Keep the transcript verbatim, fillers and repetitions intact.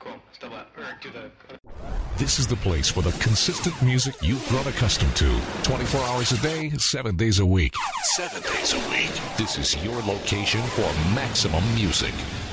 Cool. Still up. Or do the... This is the place for the consistent music you've grown accustomed to. twenty-four hours a day, seven days a week. Seven days a week. This is your location for maximum music.